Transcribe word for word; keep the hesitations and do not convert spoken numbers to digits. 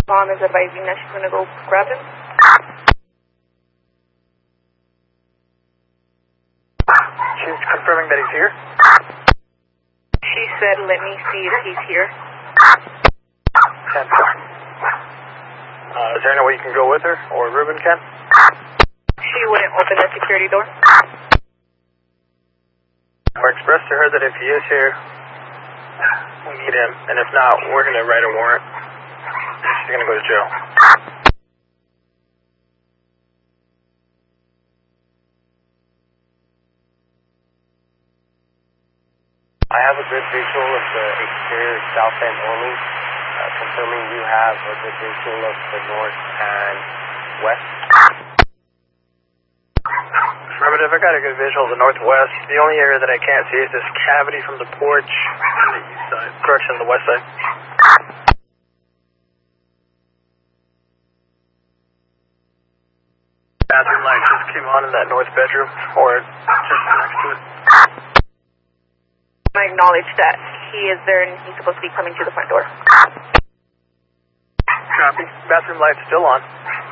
Mom is advising that she's going to go grab him. She's confirming that he's here? She said, let me see if he's here. ten four. Uh, is there any way you can go with her, or Ruben can? She wouldn't open the security door. We're expressed to her that if he is here, we need him, and if not, we're going to write a warrant. She's going to go to jail. I have a good visual of the exterior south end only, uh, confirming you have a good visual of the north and west. Affirmative, I got a good visual of the northwest. The only area that I can't see is this cavity from the porch on the east side. Correction, the west side. Bathroom light just came on in that north bedroom, or just next to it. I acknowledge that he is there and he's supposed to be coming to the front door. Copy. Bathroom light's still on.